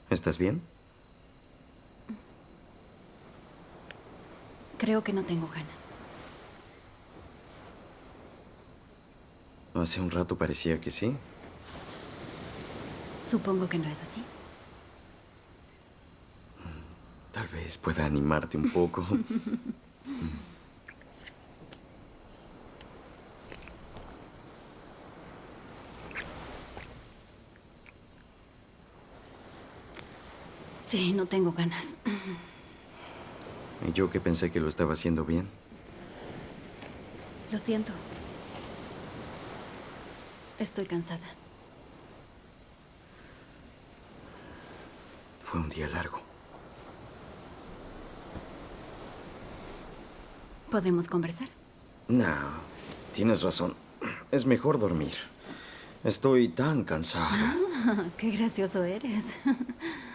¿Estás bien? Creo que no tengo ganas. Hace un rato parecía que sí. Supongo que no es así. Tal vez pueda animarte un poco. Sí, no tengo ganas. Y yo que pensé que lo estaba haciendo bien. Lo siento. Estoy cansada. Fue un día largo. ¿Podemos conversar? No, tienes razón. Es mejor dormir. Estoy tan cansado. Qué gracioso eres.